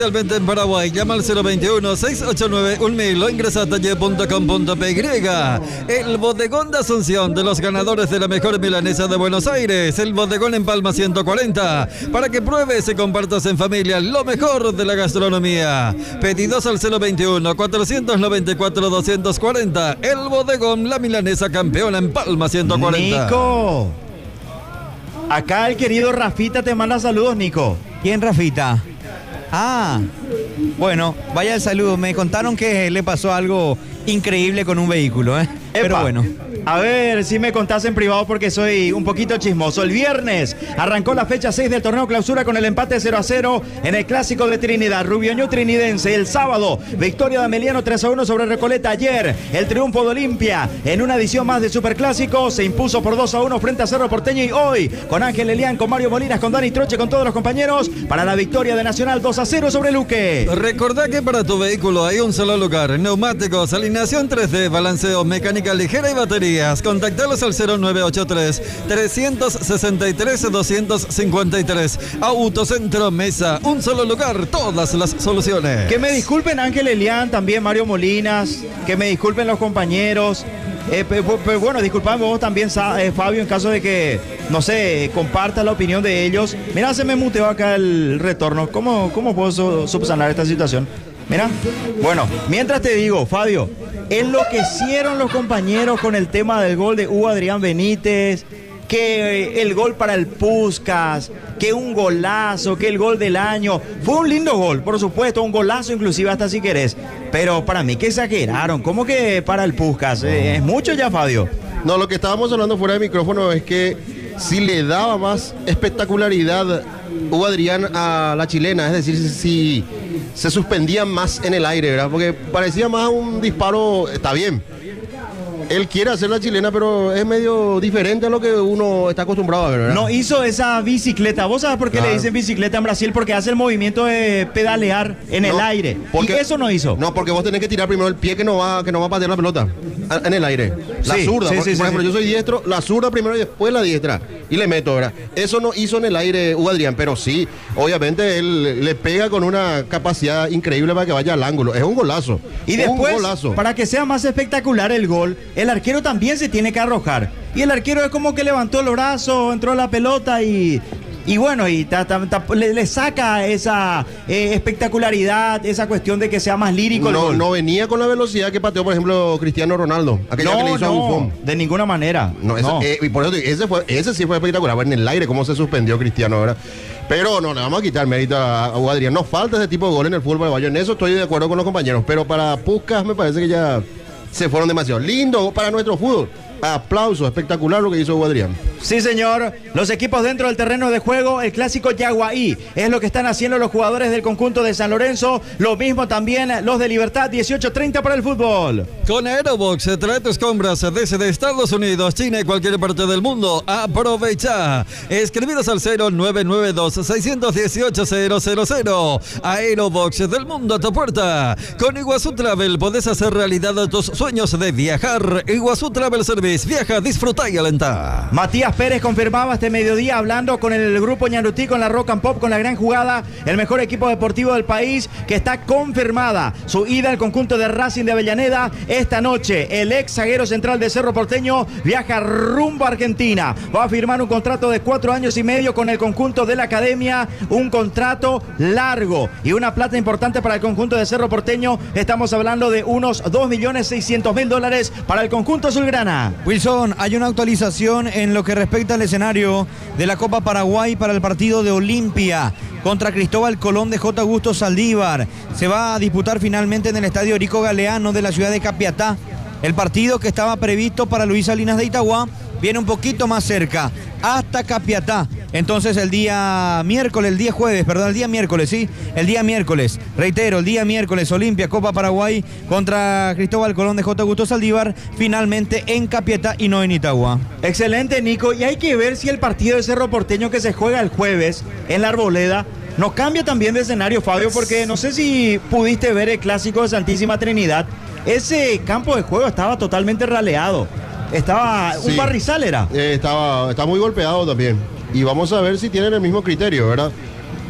Realmente en Paraguay, llama al 021-689-1000 o ingresa a talle.com.py. El bodegón de Asunción, de los ganadores de la mejor milanesa de Buenos Aires. El bodegón en Palma 140, para que pruebes y compartas en familia lo mejor de la gastronomía. Pedidos al 021-494-240. El bodegón, la milanesa campeona en Palma 140. Nico, acá el querido Rafita te manda saludos, Nico. ¿Quién, Rafita? Ah, bueno, vaya el saludo. Me contaron que le pasó algo increíble con un vehículo, ¿eh? Pero bueno. A ver si me contás en privado porque soy un poquito chismoso. El viernes arrancó la fecha 6 del torneo clausura con el empate 0-0 en el clásico de Trinidad. Rubioño Trinidense. El sábado, victoria de Ameliano 3-1 sobre Recoleta. Ayer, el triunfo de Olimpia en una edición más de Superclásico. Se impuso por 2-1 frente a Cerro Porteño. Y hoy, con Ángel Elián, con Mario Molinas, con Dani Troche, con todos los compañeros, para la victoria de Nacional 2-0 sobre Luque. Recordá que para tu vehículo hay un solo lugar: neumáticos, alineación 3D, balanceo, mecánica ligera y batería. Contactalos al 0983-363-253. Autocentro Mesa, un solo lugar, todas las soluciones. Que me disculpen Ángel Elián, también Mario Molinas, que me disculpen los compañeros. Bueno, disculpame vos también, Fabio, en caso de que, no sé, compartas la opinión de ellos. Mira, se me muteó acá el retorno. ¿Cómo puedo subsanar esta situación? Mira, bueno, mientras te digo, Fabio, enloquecieron los compañeros con el tema del gol de Hugo Adrián Benítez, que el gol para el Puskás, que un golazo, que el gol del año. Fue un lindo gol, por supuesto, un golazo inclusive hasta si querés. Pero para mí que exageraron, ¿cómo que para el Puskás? ¿Es mucho ya, Fabio? No, lo que estábamos hablando fuera de micrófono es que si le daba más espectacularidad Hugo Adrián a la chilena, es decir, si se suspendía más en el aire, ¿verdad? Porque parecía más un disparo, está bien. Él quiere hacer la chilena, pero es medio diferente a lo que uno está acostumbrado a ver, ¿verdad? No hizo esa bicicleta. ¿Vos sabés por qué le dicen bicicleta en Brasil? Porque hace el movimiento de pedalear en el aire. Porque, ¿y eso no hizo? No, porque vos tenés que tirar primero el pie que no va a patear la pelota en el aire. La zurda, por ejemplo, yo soy diestro, la zurda primero y después la diestra. Y le meto, ¿verdad? Eso no hizo en el aire Hugo Adrián, pero sí, obviamente él le pega con una capacidad increíble para que vaya al ángulo. Es un golazo. Y después, para que sea más espectacular el gol, el arquero también se tiene que arrojar. Y el arquero es como que levantó el brazo, entró la pelota y bueno, y le saca esa espectacularidad, esa cuestión de que sea más lírico el gol. No venía con la velocidad que pateó, por ejemplo, Cristiano Ronaldo. Aquella que le hizo a Buffon. De ninguna manera. Y por eso ese sí fue espectacular. En el aire, cómo se suspendió Cristiano ahora. Pero no le vamos a quitar mérito a Hugo Adrián. No falta ese tipo de gol en el fútbol paraguayo. En eso estoy de acuerdo con los compañeros. Pero para Puskás me parece que ya se fueron demasiado. Lindo para nuestro fútbol. Aplauso, espectacular lo que hizo Hugo Adrián. Sí, señor. Los equipos dentro del terreno de juego, el clásico Yaguaí, es lo que están haciendo los jugadores del conjunto de San Lorenzo. Lo mismo también los de Libertad, 18:30 para el fútbol. Con Aerobox, trae tus compras desde Estados Unidos, China y cualquier parte del mundo. Aprovecha. Escribidos al 0992-618-000. Aerobox, del mundo a tu puerta. Con Iguazú Travel podés hacer realidad tus sueños de viajar. Iguazú Travel Service. Viaja, disfruta y alenta. Matías Pérez confirmaba este mediodía hablando con el grupo Ñarutí, con la Rock and Pop, con la gran jugada, el mejor equipo deportivo del país, que está confirmada su ida al conjunto de Racing de Avellaneda esta noche. El ex zaguero central de Cerro Porteño viaja rumbo a Argentina. Va a firmar un contrato de 4 años y medio con el conjunto de la academia, un contrato largo y una plata importante para el conjunto de Cerro Porteño. Estamos hablando de unos $2.600.000 para el conjunto azulgrana. Wilson, hay una actualización en lo que respecta al escenario de la Copa Paraguay para el partido de Olimpia contra Cristóbal Colón de J. Augusto Saldívar. Se va a disputar finalmente en el estadio Erico Galeano de la ciudad de Capiatá. El partido que estaba previsto para Luis Salinas de Itagua viene un poquito más cerca, hasta Capiatá. Entonces el día miércoles, el día miércoles, reitero, el día miércoles, Olimpia, Copa Paraguay contra Cristóbal Colón de J. Augusto Saldívar, finalmente en Capiatá y no en Itagua. Excelente, Nico, y hay que ver si el partido de Cerro Porteño que se juega el jueves en la Arboleda nos cambia también de escenario, Fabio, porque no sé si pudiste ver el clásico de Santísima Trinidad. Ese campo de juego estaba totalmente raleado. Estaba un barrizal, era. Está muy golpeado también. Y vamos a ver si tienen el mismo criterio, ¿verdad?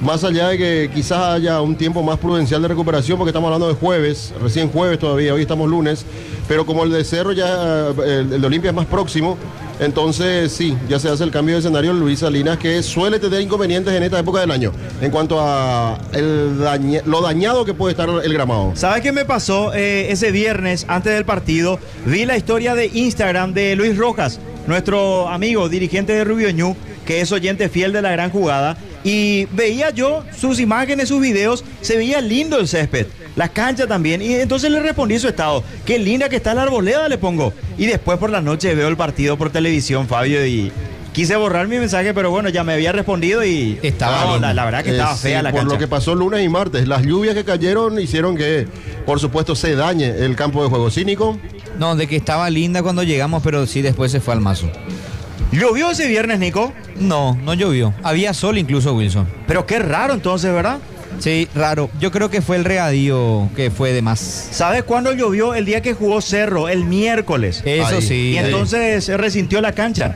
más allá de que quizás haya un tiempo más prudencial de recuperación, porque estamos hablando de jueves, recién jueves todavía, hoy estamos lunes, pero como el de Cerro ya, el de Olimpia es más próximo, entonces sí, ya se hace el cambio de escenario Luis Salinas, que suele tener inconvenientes en esta época del año, en cuanto a lo dañado que puede estar el gramado. ¿Sabes qué me pasó ese viernes antes del partido? Vi la historia de Instagram de Luis Rojas, nuestro amigo dirigente de Rubio Ñu, que es oyente fiel de La Gran Jugada, y veía yo sus imágenes, sus videos, se veía lindo el césped, la cancha también, y entonces le respondí su estado, qué linda que está la arboleda, le pongo, y después por la noche veo el partido por televisión, Fabio, y quise borrar mi mensaje, pero bueno, ya me había respondido y estaba la verdad que estaba fea sí, la por cancha. lo que pasó lunes y martes, las lluvias que cayeron hicieron que, por supuesto, se dañe el campo de juego. ¿Sí, Nico? No, de que estaba linda cuando llegamos, pero sí después se fue al mazo. ¿Llovió ese viernes, Nico? No llovió. Había sol incluso, Wilson. Pero qué raro entonces, ¿verdad? Sí, raro. Yo creo que fue el regadío que fue de más. ¿Sabes cuándo llovió? El día que jugó Cerro, el miércoles. Eso Ahí. sí. Y entonces se resintió la cancha.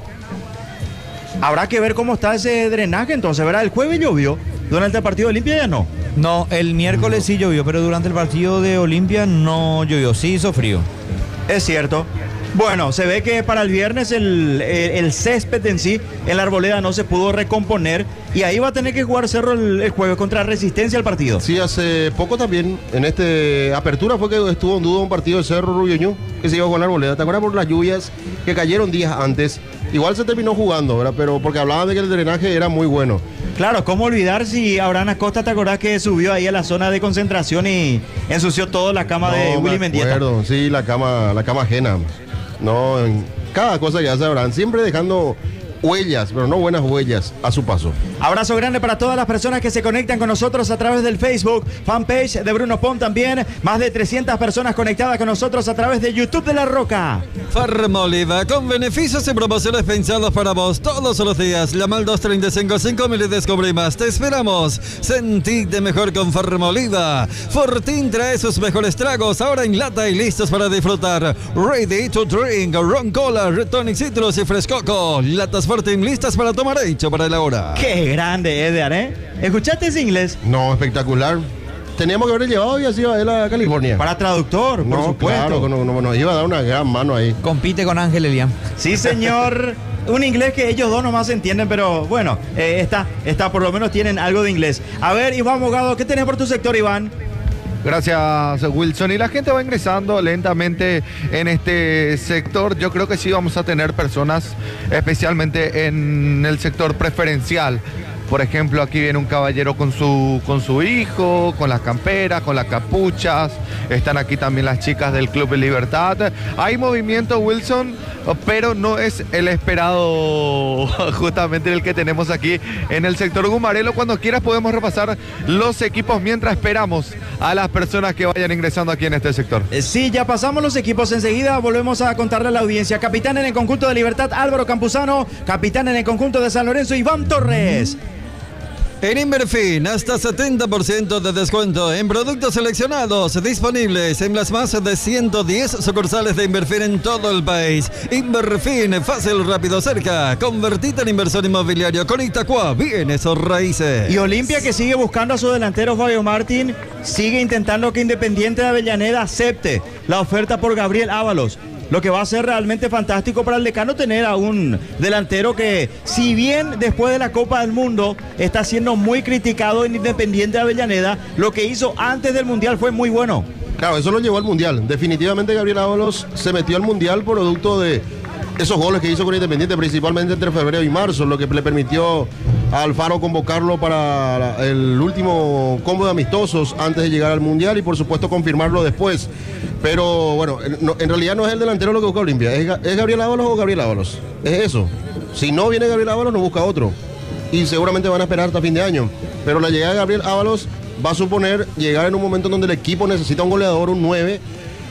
Habrá que ver cómo está ese drenaje entonces, ¿verdad? El jueves llovió, durante el partido de Olimpia ya no. No, el miércoles sí llovió, pero durante el partido de Olimpia no llovió. Sí hizo frío. Es cierto. Bueno, se ve que para el viernes el césped en sí, en la arboleda no se pudo recomponer y ahí va a tener que jugar Cerro el jueves contra Resistencia el partido. Sí, hace poco también, en apertura fue que estuvo en duda un partido de Cerro Rubio Ñu, que se iba con la arboleda. ¿Te acuerdas por las lluvias que cayeron días antes? Igual se terminó jugando, ¿verdad? Pero porque hablaban de que el drenaje era muy bueno. Claro, ¿cómo olvidar si Abraham Acosta, te acordás que subió ahí a la zona de concentración y ensució toda la cama de Willy Mendieta? Sí, la cama ajena. No, en cada cosa que hace Abraham, siempre dejando huellas, pero no buenas huellas, a su paso. Abrazo grande para todas las personas que se conectan con nosotros a través del Facebook, fanpage de Bruno Pon también. Más de 300 personas conectadas con nosotros a través de YouTube de La Roca. Farmoliva, con beneficios y promociones pensados para vos todos los días. Llama al 235-5000 y descubrí más. Te esperamos. Sentite mejor con Farmoliva. Fortín trae sus mejores tragos ahora en lata y listos para disfrutar. Ready to drink, ron cola, red tonic citrus y frescoco. Latas Fortín listas para tomar hecho para la hora. Qué grande, Edgar, ¿eh? ¿Escuchaste ese inglés? No, espectacular. Teníamos que haberle llevado y así a él a California. Para traductor, por no, supuesto. claro, nos iba a dar una gran mano ahí. Compite con Ángel Elian. Sí, señor. Un inglés que ellos dos nomás entienden, pero bueno, está, por lo menos tienen algo de inglés. A ver, Iván Mogado, ¿qué tenés por tu sector, Iván? Gracias, Wilson. Y la gente va ingresando lentamente en este sector. Yo creo que sí vamos a tener personas, especialmente en el sector preferencial. Por ejemplo, aquí viene un caballero con su hijo, con las camperas, con las capuchas. Están aquí también las chicas del Club de Libertad. Hay movimiento, Wilson, pero no es el esperado, justamente el que tenemos aquí en el sector Gumarelo. Cuando quieras podemos repasar los equipos mientras esperamos a las personas que vayan ingresando aquí en este sector. Sí, ya pasamos los equipos. Enseguida volvemos a contarle a la audiencia. Capitán en el conjunto de Libertad, Álvaro Campuzano. Capitán en el conjunto de San Lorenzo, Iván Torres. En Inverfin, hasta 70% de descuento en productos seleccionados disponibles en las más de 110 sucursales de Inverfin en todo el país. Inverfin, fácil, rápido, cerca. Convertite en inversión inmobiliario con Itacua, bienes o raíces. Y Olimpia, que sigue buscando a su delantero Fabio Martín, sigue intentando que Independiente de Avellaneda acepte la oferta por Gabriel Ábalos. Lo que va a ser realmente fantástico para el Decano tener a un delantero que, si bien después de la Copa del Mundo está siendo muy criticado en Independiente de Avellaneda, lo que hizo antes del Mundial fue muy bueno. Claro, eso lo llevó al Mundial. Definitivamente Gabriel Ábalos se metió al Mundial producto de esos goles que hizo con Independiente, principalmente entre febrero y marzo, lo que le permitió a Alfaro convocarlo para el último combo de amistosos antes de llegar al Mundial y por supuesto confirmarlo después. Pero bueno, en realidad no es el delantero lo que busca Olimpia, ¿es Gabriel Ábalos o Gabriel Ábalos? Es eso. Si no viene Gabriel Ábalos, no busca otro. Y seguramente van a esperar hasta fin de año. Pero la llegada de Gabriel Ábalos va a suponer llegar en un momento donde el equipo necesita un goleador, un 9,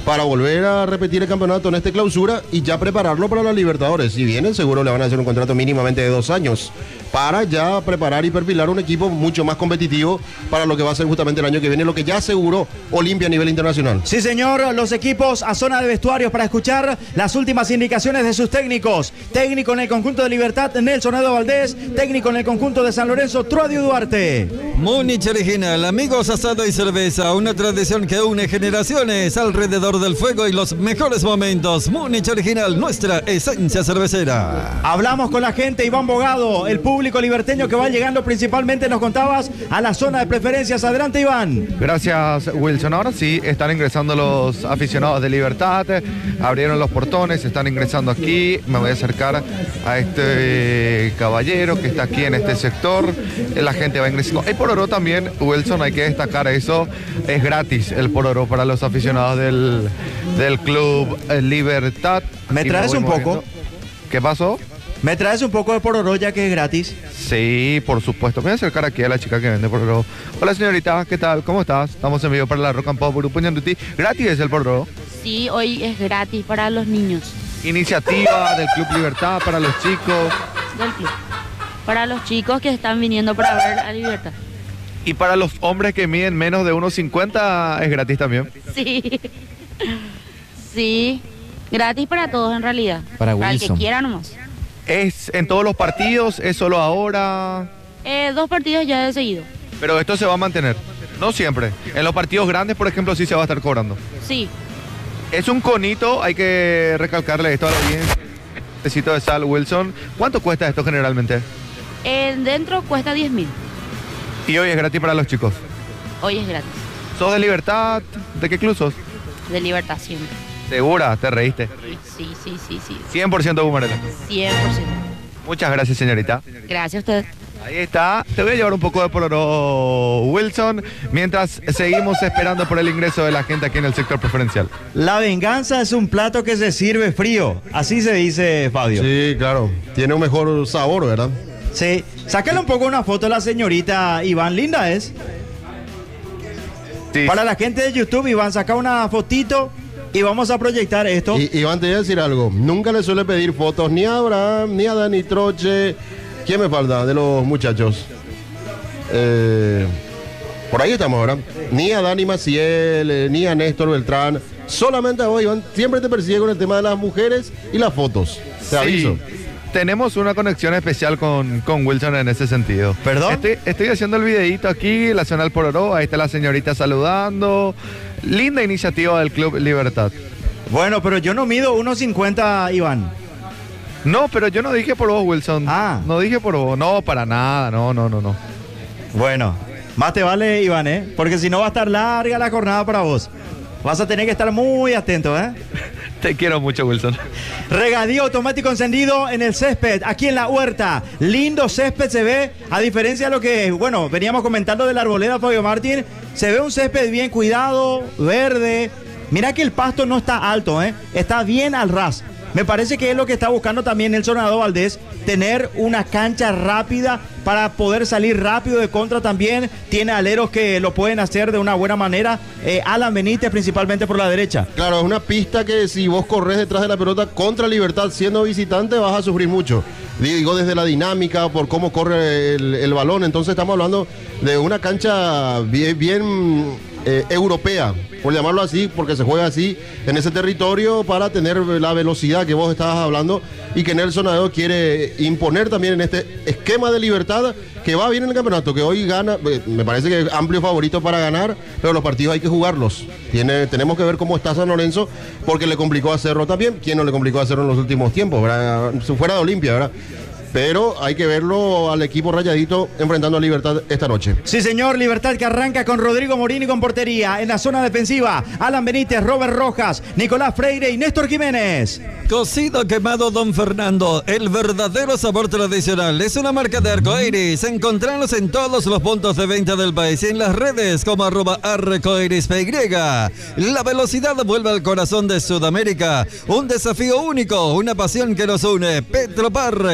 para volver a repetir el campeonato en esta clausura y ya prepararlo para la Libertadores. Si vienen, seguro le van a hacer un contrato mínimamente de 2 años para ya preparar y perfilar un equipo mucho más competitivo para lo que va a ser justamente el año que viene, lo que ya aseguró Olimpia a nivel internacional. Sí, señor, los equipos a zona de vestuarios para escuchar las últimas indicaciones de sus técnicos. Técnico en el conjunto de Libertad, Nelson Edo Valdés. Técnico en el conjunto de San Lorenzo, Truadio Duarte. Múnich Original, amigos, asado y cerveza, una tradición que une generaciones alrededor del fuego y los mejores momentos. Múnich Original, nuestra esencia cervecera. Hablamos con la gente, Iván Bogado, el público liberteño que va llegando principalmente, nos contabas, a la zona de preferencias. Adelante, Iván. Gracias, Wilson. Ahora sí, están ingresando los aficionados de Libertad, abrieron los portones, están ingresando aquí. Me voy a acercar a este caballero que está aquí en este sector. La gente va ingresando. Hay pororó también, Wilson, hay que destacar eso. Es gratis el pororó para los aficionados del club Libertad. ¿Me traes un poco? ¿Qué pasó? ¿Me traes un poco de pororó ya que es gratis? Sí, por supuesto. Me voy a acercar aquí a la chica que vende pororó. Hola, señorita, ¿qué tal? ¿Cómo estás? Estamos en vivo para la Rock and Pop Grupo Ñandutí. ¿Gratis es el pororó? Sí, hoy es gratis para los niños. Iniciativa del Club Libertad para los chicos. Del club. Para los chicos que están viniendo para ver a Libertad. Y para los hombres que miden menos de 1,50 es gratis también. Sí. Sí. Gratis para todos en realidad. Para el que Wilson. quiera nomás. ¿Es en todos los partidos? ¿Es solo ahora? 2 partidos ya de seguido. Pero esto se va a mantener. No siempre. En los partidos grandes, por ejemplo, sí se va a estar cobrando. Sí. Es un conito, hay que recalcarle esto a la audiencia. Necesito de sal, Wilson. ¿Cuánto cuesta esto generalmente? Dentro cuesta 10.000. Y hoy es gratis para los chicos. Hoy es gratis. ¿Sos de Libertad? ¿De qué club sos? De Libertad siempre. ¿Segura? ¿Te reíste? Sí. 100% Bumarela. 100%. Muchas gracias, señorita. Gracias a usted. Ahí está. Te voy a llevar un poco de pororó, Wilson, mientras seguimos esperando por el ingreso de la gente aquí en el sector preferencial. La venganza es un plato que se sirve frío. Así se dice, Fabio. Sí, claro. Tiene un mejor sabor, ¿verdad? Sí. Sácale un poco una foto a la señorita Iván. Linda es. Sí. Para la gente de YouTube, Iván, saca una fotito y vamos a proyectar esto. Y Iván, te voy a decir algo. Nunca le suele pedir fotos ni a Abraham, ni a Dani Troche. ¿Quién me falta de los muchachos? Por ahí estamos ahora. Ni a Dani Maciel, ni a Néstor Beltrán. Solamente a vos, Iván. Siempre te persigue con el tema de las mujeres y las fotos. Te aviso. Tenemos una conexión especial con Wilson en ese sentido. ¿Perdón? Estoy haciendo el videíto aquí, la zona del pororó. Ahí está la señorita saludando. Linda iniciativa del Club Libertad. Bueno, pero yo no mido 1,50, Iván. No, pero yo no dije por vos, Wilson. Ah. No dije por vos. No, para nada. No. Bueno, más te vale, Iván, porque si no va a estar larga la jornada para vos. Vas a tener que estar muy atento, Te quiero mucho, Wilson. Regadío automático encendido en el césped, aquí en la huerta. Lindo césped se ve, a diferencia de lo que, bueno, veníamos comentando de la arboleda, Fabio Martín. Se ve un césped bien cuidado, verde. Mira que el pasto no está alto, está bien al ras. Me parece que es lo que está buscando también Nelson Edo Valdés, tener una cancha rápida para poder salir rápido de contra también. Tiene aleros que lo pueden hacer de una buena manera. Alan Benítez principalmente por la derecha. Claro, es una pista que si vos corres detrás de la pelota contra Libertad siendo visitante vas a sufrir mucho. Digo, desde la dinámica, por cómo corre el balón. Entonces estamos hablando de una cancha bien europea, por llamarlo así, porque se juega así en ese territorio para tener la velocidad que vos estabas hablando y que Nelson Edo quiere imponer también en este esquema de Libertad que va bien en el campeonato, que hoy gana, me parece que es amplio favorito para ganar, pero los partidos hay que jugarlos. Tenemos que ver cómo está San Lorenzo, porque le complicó a Cerro también. ¿Quién no le complicó a Cerro en los últimos tiempos, ¿verdad? Fuera de Olimpia, ¿verdad? Pero hay que verlo al equipo rayadito enfrentando a Libertad esta noche. Sí, señor, Libertad que arranca con Rodrigo Morini con portería. En la zona defensiva, Alan Benítez, Robert Rojas, Nicolás Freire y Néstor Jiménez. Cocido quemado Don Fernando, el verdadero sabor tradicional. Es una marca de Arcoiris. Encontranos en todos los puntos de venta del país y en las redes como @arcoirispy. La velocidad vuelve al corazón de Sudamérica. Un desafío único, una pasión que nos une. Petropar, combustible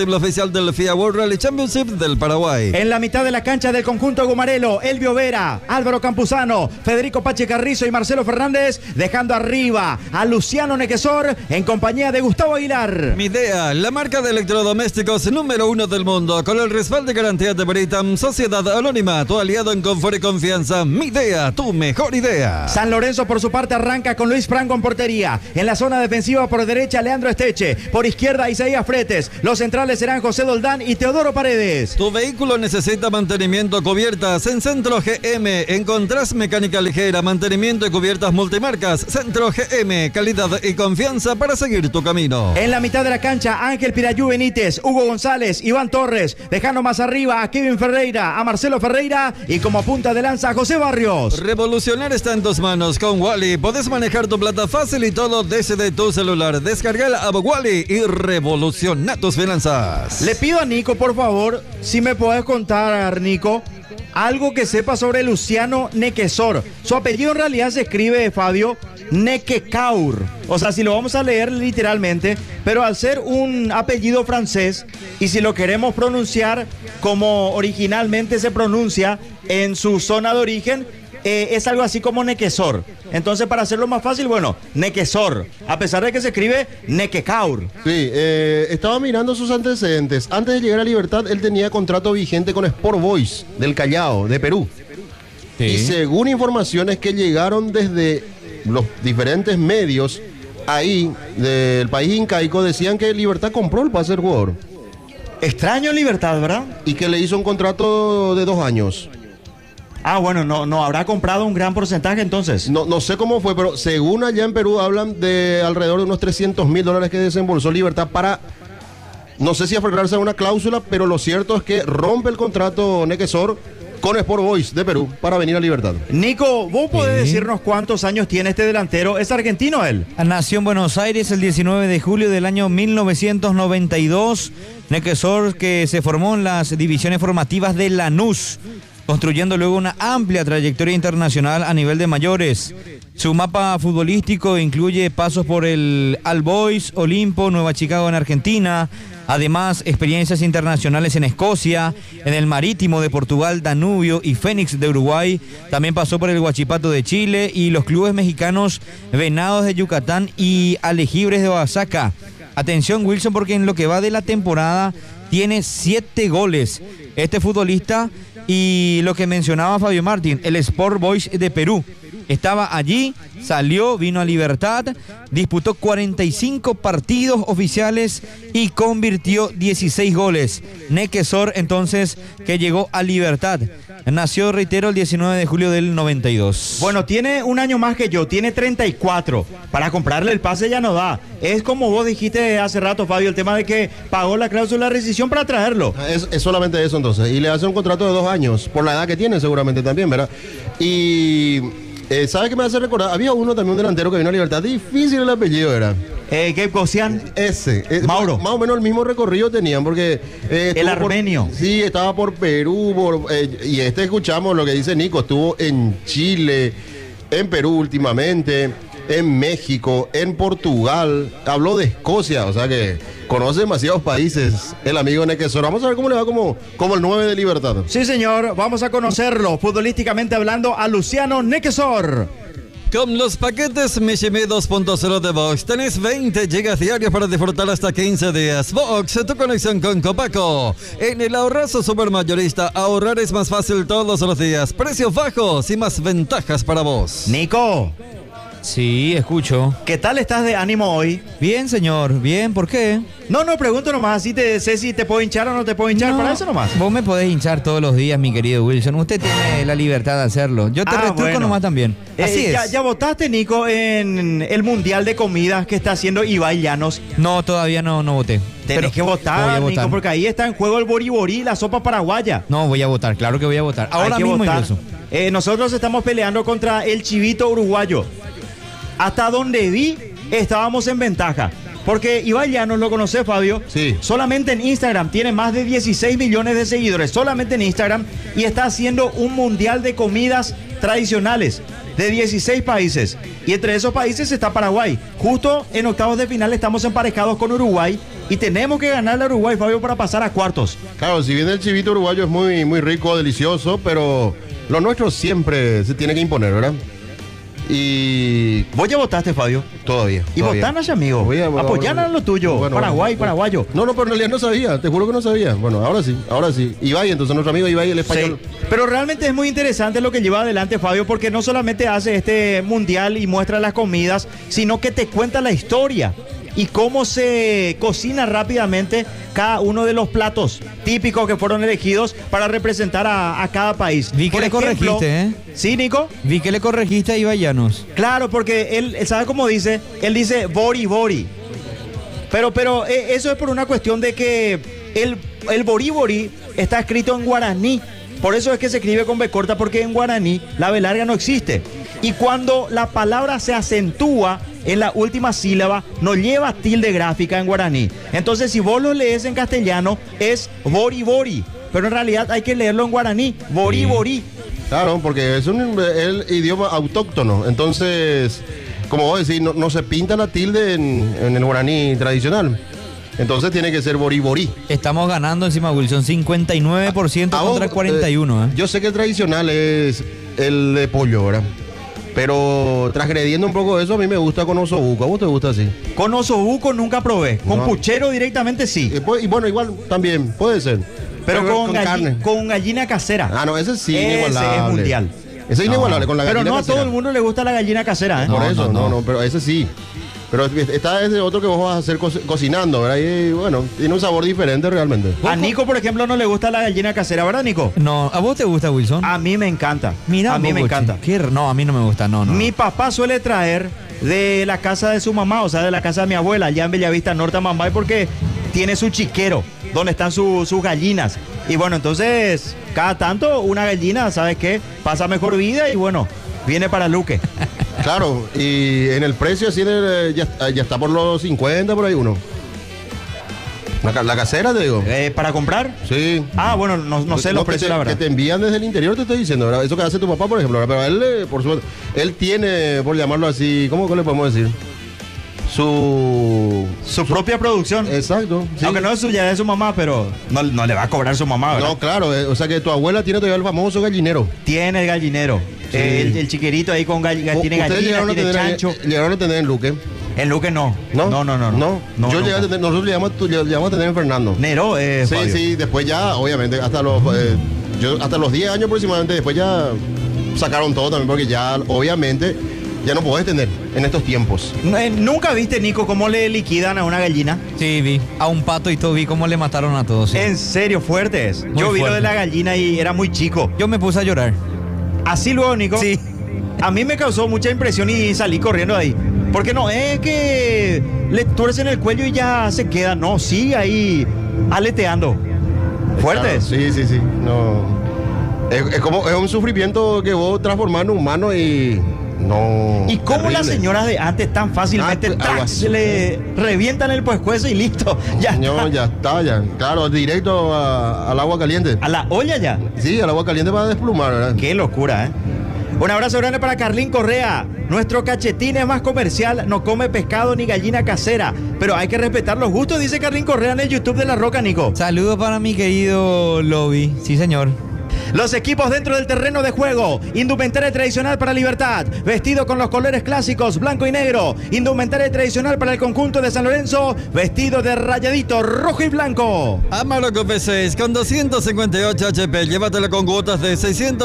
responsable oficial del FIA World Rally Championship del Paraguay. En la mitad de la cancha del conjunto Gumarelo, Elvio Vera, Álvaro Campuzano, Federico Pache Carrizo y Marcelo Fernández, dejando arriba a Luciano Nequesor en compañía de Gustavo Aguilar. Midea, la marca de electrodomésticos número 1 del mundo, con el respaldo y garantía de Britam, Sociedad Anónima, tu aliado en confort y confianza. Midea, tu mejor idea. San Lorenzo, por su parte, arranca con Luis Franco en portería. En la zona defensiva, por derecha, Leandro Esteche. Por izquierda, Isaías Fretes. Los centrales serán José Doldán y Teodoro Paredes. Tu vehículo necesita mantenimiento, cubiertas. En Centro GM encontrás mecánica ligera, mantenimiento y cubiertas multimarcas. Centro GM, calidad y confianza para seguir tu camino. En la mitad de la cancha, Ángel Pirayú Benítez, Hugo González, Iván Torres, dejando más arriba a Kevin Ferreira, a Marcelo Ferreira y como punta de lanza a José Barrios. Revolucionar está en tus manos con Wally. Podés manejar tu plata fácil y todo desde tu celular. Descarga la app Wally y revoluciona tus finanzas. Le pido a Nico, por favor, si me podés contar, Nico, algo que sepa sobre Luciano Nequesor. Su apellido en realidad se escribe, Fabio, Nequecaur. O sea, si lo vamos a leer literalmente, pero al ser un apellido francés y si lo queremos pronunciar como originalmente se pronuncia en su zona de origen, es algo así como Nequesor. Entonces, para hacerlo más fácil, bueno, Nequesor, a pesar de que se escribe Nequecaur. Sí, estaba mirando sus antecedentes. Antes de llegar a Libertad, él tenía contrato vigente con Sport Boys del Callao, de Perú. Sí. Y según informaciones que llegaron desde los diferentes medios ahí del país incaico, decían que Libertad compró el pase del jugador Extraño Libertad, ¿verdad? y que le hizo un contrato de 2 años. Ah, bueno, no habrá comprado un gran porcentaje entonces. No sé cómo fue, pero según allá en Perú hablan de alrededor de unos $300,000 que desembolsó Libertad para, no sé si aferrarse a una cláusula, pero lo cierto es que rompe el contrato Nequesor con Sport Boys de Perú para venir a Libertad. Nico, ¿vos podés Sí. decirnos cuántos años tiene este delantero? ¿Es argentino él? Nació en Buenos Aires el 19 de julio del año 1992. Nequesor, que se formó en las divisiones formativas de Lanús, construyendo luego una amplia trayectoria internacional a nivel de mayores. Su mapa futbolístico incluye pasos por el All Boys, Olimpo, Nueva Chicago en Argentina, además experiencias internacionales en Escocia, en el Marítimo de Portugal, Danubio y Fénix de Uruguay. También pasó por el Huachipato de Chile y los clubes mexicanos Venados de Yucatán y Alejibres de Oaxaca. Atención, Wilson, porque en lo que va de la temporada tiene 7 goles. Este futbolista, y lo que mencionaba Fabio Martín, el Sport Boys de Perú. Estaba allí, salió, vino a Libertad, disputó 45 partidos oficiales y convirtió 16 goles. Nequesor, entonces, que llegó a Libertad. Nació, reitero, el 19 de julio del 92. Bueno, tiene un año más que yo, tiene 34. Para comprarle el pase ya no da. Es como vos dijiste hace rato, Fabio, el tema de que pagó la cláusula de rescisión para traerlo. Es solamente eso entonces. Y le hace un contrato de 2 años, por la edad que tiene seguramente también, ¿verdad? Y ¿sabe qué me hace recordar? Había uno también, un delantero que vino a Libertad. Difícil el apellido era. Gabe Cosian. Ese. Mauro. Más o menos el mismo recorrido tenían porque... El estuvo armenio. Sí, estaba por Perú. Y escuchamos lo que dice Nico. Estuvo en Chile, en Perú últimamente, en México, en Portugal. Habló de Escocia. O sea que conoce demasiados países el amigo Nequesor. Vamos a ver cómo le va como el 9 de Libertad. Sí, señor, vamos a conocerlo, futbolísticamente hablando, a Luciano Nequesor. Con los paquetes Mishimi 2.0 de Vox tenés 20 GB diarios para disfrutar hasta 15 días. Vox, tu conexión con Copaco. En el ahorrazo supermayorista, ahorrar es más fácil todos los días. Precios bajos y más ventajas para vos. Nico, Sí, escucho. ¿qué tal estás de ánimo hoy? Bien, señor, bien, ¿por qué? No, pregunto nomás, así sé si te puedo hinchar o no te puedo hinchar, No, para eso nomás. Vos me podés hinchar todos los días, mi querido Wilson. Usted tiene la libertad de hacerlo. Yo te retruco bueno. nomás también. Así es. ¿Ya votaste, Nico, en el Mundial de Comidas que está haciendo Ibai Llanos? No, todavía no voté. Tenés que voy votar, a Nico, votar. porque ahí está en juego el boriborí, la sopa paraguaya. No, voy a votar, claro que voy a votar. Ahora Hay que mismo votar. incluso. Nosotros estamos peleando contra el chivito uruguayo. Hasta donde vi, estábamos en ventaja. Porque Ibai Llanos, lo conoce, Fabio. Sí. Solamente en Instagram tiene más de 16 millones de seguidores. Solamente en Instagram. Y está haciendo un mundial de comidas tradicionales de 16 países. Y entre esos países está Paraguay. Justo en octavos de final estamos emparejados con Uruguay y tenemos que ganarle a Uruguay, Fabio, para pasar a cuartos. Claro, si bien el chivito uruguayo es muy, muy rico, delicioso, pero lo nuestro siempre se tiene que imponer, ¿verdad? Y Vos ya votaste, Fabio. todavía. Y votán a amigo. Apoyan a lo tuyo. Bueno, Paraguay, bueno. paraguayo. No, pero en realidad no sabía, te juro que no sabía. Bueno, ahora sí, ahora sí. Ibai, entonces nuestro amigo Ibai, el español. Sí. Pero realmente es muy interesante lo que lleva adelante Fabio, porque no solamente hace este mundial y muestra las comidas, sino que te cuenta la historia y cómo se cocina rápidamente cada uno de los platos típicos que fueron elegidos para representar a cada país. Vi que Por le ejemplo, corregiste, ¿eh? ¿Sí, Nico? Vi que le corregiste a Ibai Llanos. Claro, porque él ¿sabe cómo dice? Él dice bori bori. Pero eso es por una cuestión de que el bori bori está escrito en guaraní. Por eso es que se escribe con B corta, porque en guaraní la B larga no existe. Y cuando la palabra se acentúa en la última sílaba, no lleva tilde gráfica en guaraní. Entonces, si vos lo lees en castellano, es bori bori. Pero en realidad hay que leerlo en guaraní, bori bori. Claro, porque es el idioma autóctono. Entonces, como vos decís, no se pinta la tilde en el guaraní tradicional. Entonces tiene que ser bori bori. Estamos ganando encima, Wilson, 59% A contra vos, 41, ¿eh? Yo sé que el tradicional es el de pollo, ¿verdad? Pero transgrediendo un poco eso, a mí me gusta con osobuco. ¿A vos te gusta así? Con osobuco nunca probé. Con No. puchero directamente sí. Y bueno, igual también, puede ser. Pero con carne. con gallina casera. Ah, no, ese sí, Ese inigualable. es mundial. Ese es inigualable con la Pero gallina no a casera. todo el mundo le gusta la gallina casera, ¿eh? Por No, eso, no. no, pero ese sí. Pero está ese otro que vos vas a hacer cocinando, ¿verdad? Y bueno, tiene un sabor diferente realmente. A Nico, por ejemplo, no le gusta la gallina casera, ¿verdad, Nico? No, ¿a vos te gusta, Wilson? A mí me encanta. Mira, a mí me encanta. No, a mí no me gusta, no. Mi papá suele traer de la casa de su mamá, o sea, de la casa de mi abuela, allá en Bellavista Norte, Amambay, porque tiene su chiquero, donde están sus gallinas. Y bueno, entonces, cada tanto una gallina, ¿sabes qué? Pasa mejor vida y bueno, viene para Luque. Claro, y en el precio así ya está por los 50 por ahí uno. La casera, te digo. ¿Para comprar? Sí. Ah, bueno, no sé los precios, la verdad. Que te envían desde el interior, te estoy diciendo, ¿verdad? Eso que hace tu papá, por ejemplo, ¿verdad? Pero él, por supuesto, él tiene, por llamarlo así, ¿cómo le podemos decir? Su propia producción. Exacto. Sí. Aunque no es suya, es de su mamá, pero no le va a cobrar su mamá, ¿verdad? No, claro, o sea que tu abuela tiene todavía el famoso gallinero. Tiene el gallinero. Sí. El chiquerito ahí con tiene ¿Ustedes gallina, llegaron a tiene tener, chancho. llegaron a tener en Luque? En Luque no. ¿No? No. Yo llegué a tener, nosotros llegamos a tener en Fernando. Nero, Sí, Fabio. sí, después ya, obviamente, hasta los 10 años aproximadamente, después ya sacaron todo también, porque ya, obviamente, ya no podés tener en estos tiempos. ¿Nunca viste, Nico, cómo le liquidan a una gallina? Sí, vi. A un pato y todo, vi cómo le mataron a todos. Sí. En serio, fuerte es. Muy Yo vi lo fuerte. de la gallina y era muy chico. Yo me puse a llorar. Así luego, Nico. Sí. A mí me causó mucha impresión y salí corriendo de ahí. Porque no es que le tuercen el cuello y ya se queda. No, sigue ahí aleteando. Fuerte es. Claro, sí. No. Es como, es un sufrimiento que vos transformás en humano y no. ¿Y cómo terrible. las señoras de antes tan fácilmente Ah, ¡trac! algo así. Se le revientan el pescuezo y listo? Ya No, está. ya está, ya. Claro, directo al agua caliente. A la olla ya. Sí, al agua caliente para desplumar, ¿verdad? Qué locura, ¿eh? Un abrazo grande para Carlín Correa. Nuestro cachetín es más comercial, no come pescado ni gallina casera. Pero hay que respetar los gustos, dice Carlín Correa en el YouTube de La Roca, Nico. Saludos para mi querido Lobby. Sí, señor. Los equipos dentro del terreno de juego. Indumentaria tradicional para Libertad. Vestido con los colores clásicos, blanco y negro. Indumentaria tradicional para el conjunto de San Lorenzo. Vestido de rayadito, rojo y blanco. Amarok P6 con 258 HP. Llévatelo con cuotas de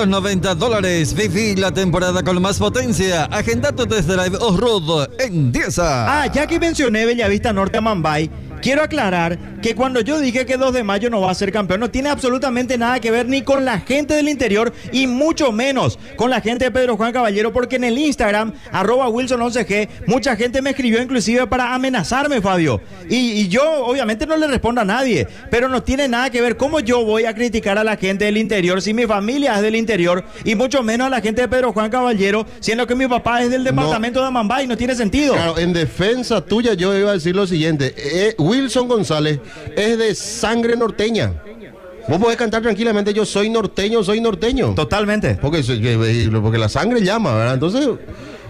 $690. Viví la temporada con más potencia. Agenda tu test drive off-road en Dieza. Ah, ya que mencioné Bellavista Norte a Mambay, quiero aclarar que cuando yo dije que 2 de mayo no va a ser campeón, no tiene absolutamente nada que ver ni con la gente del interior y mucho menos con la gente de Pedro Juan Caballero, porque en el Instagram, @Wilson11G, mucha gente me escribió inclusive para amenazarme, Fabio. Y yo obviamente no le respondo a nadie, pero no tiene nada que ver cómo yo voy a criticar a la gente del interior si mi familia es del interior y mucho menos a la gente de Pedro Juan Caballero, siendo que mi papá es del departamento de Amambay, no tiene sentido. Claro, en defensa tuya yo iba a decir lo siguiente. Wilson González es de sangre norteña. Vos podés cantar tranquilamente, yo soy norteño. Totalmente. Porque la sangre llama, ¿verdad? Entonces,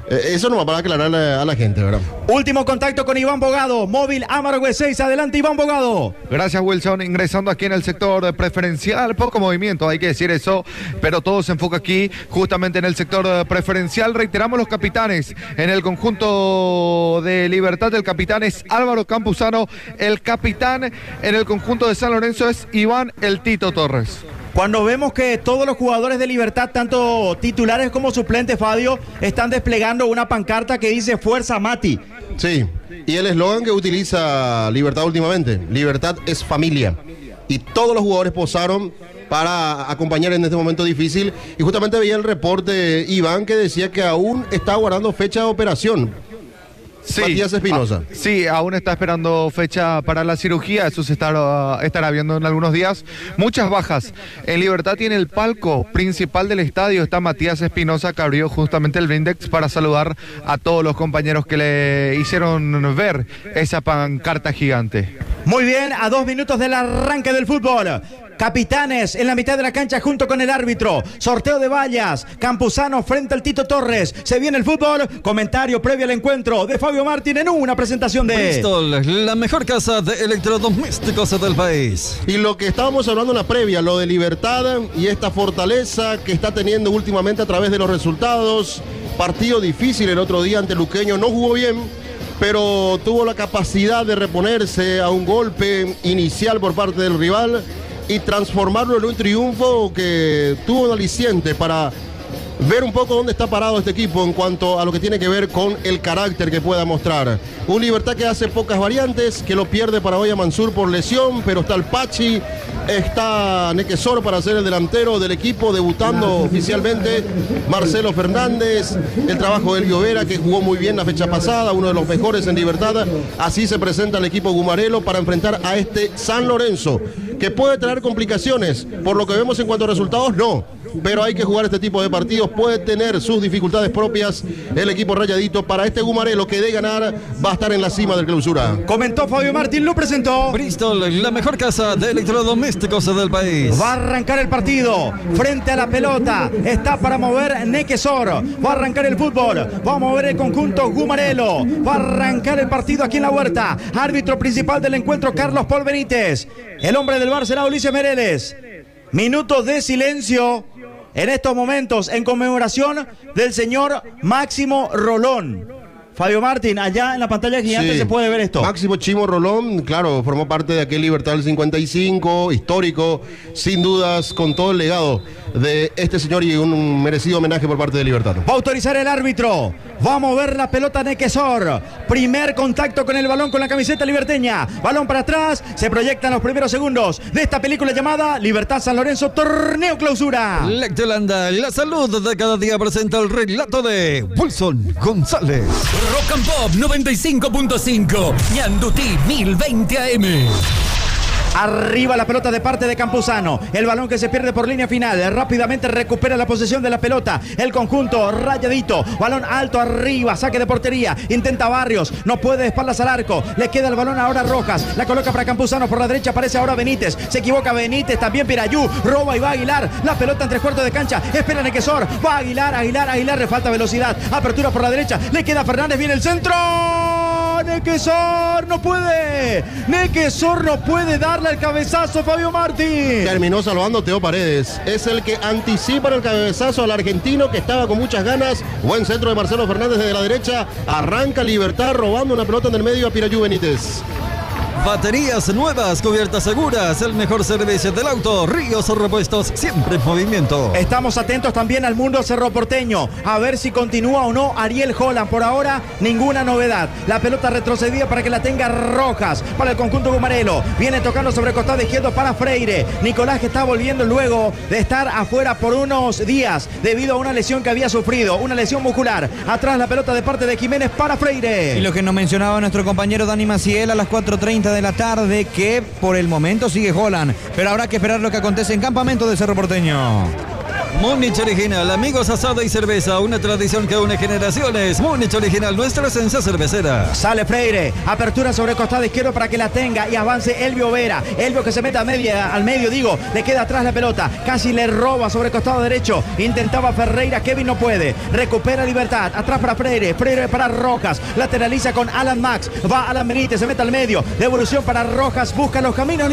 Eso no va para aclararle a la gente, ¿verdad? Último contacto con Iván Bogado, móvil Amargue 6, adelante Iván Bogado. Gracias, Wilson, ingresando aquí en el sector preferencial, poco movimiento, hay que decir eso, pero todo se enfoca aquí, justamente en el sector preferencial. Reiteramos los capitanes en el conjunto de Libertad, el capitán es Álvaro Campuzano, el capitán en el conjunto de San Lorenzo es Iván El Tito Torres. Cuando vemos que todos los jugadores de Libertad, tanto titulares como suplentes, Fabio, están desplegando una pancarta que dice Fuerza Mati. Sí, y el eslogan que utiliza Libertad últimamente, Libertad es familia. Y todos los jugadores posaron para acompañar en este momento difícil. Y justamente veía el reporte, Iván, que decía que aún está guardando fecha de operación. Sí, Matías Espinosa. Sí, aún está esperando fecha para la cirugía, eso se estará viendo en algunos días. Muchas bajas. En Libertad tiene el palco principal del estadio, está Matías Espinosa, que abrió justamente el blindex para saludar a todos los compañeros que le hicieron ver esa pancarta gigante. Muy bien, a 2 minutos del arranque del fútbol. Capitanes en la mitad de la cancha junto con el árbitro. Sorteo de vallas. Campuzano frente al Tito Torres. Se viene el fútbol. Comentario previo al encuentro de Fabio Martín en una presentación de Bristol, la mejor casa de electrodomésticos del país. Y lo que estábamos hablando en la previa, lo de Libertad y esta fortaleza que está teniendo últimamente a través de los resultados. Partido difícil el otro día ante Luqueño. No jugó bien, pero tuvo la capacidad de reponerse a un golpe inicial por parte del rival y transformarlo en un triunfo que tuvo un aliciente para ver un poco dónde está parado este equipo en cuanto a lo que tiene que ver con el carácter que pueda mostrar. Un Libertad que hace pocas variantes, que lo pierde para hoy a Mansur por lesión, pero está el Pachi, está Nequesor para ser el delantero del equipo, debutando oficialmente Marcelo Fernández, el trabajo de Elvio Vera, que jugó muy bien la fecha pasada, uno de los mejores en Libertad. Así se presenta el equipo Gumarelo para enfrentar a este San Lorenzo, que puede traer complicaciones, por lo que vemos en cuanto a resultados, no. Pero hay que jugar este tipo de partidos, puede tener sus dificultades propias el equipo rayadito para este Gumarelo, que de ganar va a estar en la cima del clausura. Comentó Fabio Martín, lo presentó Bristol, la mejor casa de electrodomésticos del país. Va a arrancar el partido, frente a la pelota, está para mover Nequesor, va a arrancar el fútbol, va a mover el conjunto Gumarelo, va a arrancar el partido aquí en la Huerta. Árbitro principal del encuentro, Carlos Paul Benítez. El hombre del VAR será Ulises Mereles. Minutos de silencio en estos momentos en conmemoración del señor Máximo Rolón. Fabio Martín, allá en la pantalla gigante sí, se puede ver esto. Máximo Chimo Rolón, claro, formó parte de aquel Libertad del 55, histórico, sin dudas, con todo el legado de este señor y un merecido homenaje por parte de Libertad. Va a autorizar el árbitro, va a mover la pelota Nequesor. Primer contacto con el balón con la camiseta liberteña. Balón para atrás, se proyectan los primeros segundos de esta película llamada Libertad San Lorenzo, torneo clausura. Lactolanda, la salud de cada día presenta el relato de Wilson González. Rock and Pop 95.5, Ñandutí 1020 AM. Arriba la pelota de parte de Campuzano. El balón que se pierde por línea final. Rápidamente recupera la posesión de la pelota. El conjunto rayadito. Balón alto arriba. Saque de portería. Intenta Barrios. No puede, de espaldas al arco. Le queda el balón ahora a Rojas. La coloca para Campuzano. Por la derecha aparece ahora Benítez. Se equivoca Benítez. También Pirayú. Roba y va Aguilar. La pelota en 3/4 de cancha. Espera Nequesor. Va Aguilar. Le falta velocidad. Apertura por la derecha. Le queda Fernández. Viene el centro. Nequesor no puede. Nequesor no puede darle el cabezazo, Fabio Martín. Terminó salvando Teo Paredes. Es el que anticipa el cabezazo al argentino, que estaba con muchas ganas. Buen centro de Marcelo Fernández desde la derecha. Arranca Libertad robando una pelota en el medio a Pirayú Benítez. Baterías nuevas, cubiertas seguras, el mejor servicio del auto. Ríos Repuestos, siempre en movimiento. Estamos atentos también al mundo cerroporteño, a ver si continúa o no Ariel Holland. Por ahora, ninguna novedad. La pelota retrocedida para que la tenga Rojas, para el conjunto Gumarelo. Viene tocando sobre el costado izquierdo para Freire. Nicolás, que está volviendo luego de estar afuera por unos días debido a una lesión que había sufrido, una lesión muscular. Atrás la pelota de parte de Jiménez para Freire. Y lo que nos mencionaba nuestro compañero Dani Maciel a las 4:30 de la tarde, que por el momento sigue Holland, pero habrá que esperar lo que acontece en Campamento de Cerro Porteño. Múnich Original, amigos, asado y cerveza, una tradición que une generaciones. Múnich Original, nuestra esencia cervecera. Sale Freire, apertura sobre el costado izquierdo para que la tenga y avance Elvio Vera. Elvio que se mete al medio, le queda atrás la pelota, casi le roba sobre el costado derecho. Intentaba Ferreira, Kevin no puede. Recupera Libertad, atrás para Freire, Freire para Rojas, lateraliza con Alan Max, va Alan Benítez, se mete al medio, devolución para Rojas, busca los caminos